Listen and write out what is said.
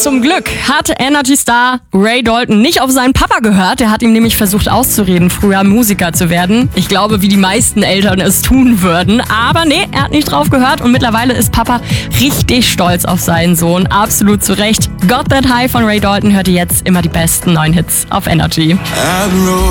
Zum Glück hat Energy Star Ray Dalton nicht auf seinen Papa gehört. Der hat ihm nämlich versucht auszureden, früher Musiker zu werden. Ich glaube, wie die meisten Eltern es tun würden. Aber nee, er hat nicht drauf gehört und mittlerweile ist Papa richtig stolz auf seinen Sohn. Absolut zu Recht. Got That High von Ray Dalton hört ihr jetzt immer die besten neuen Hits auf Energy.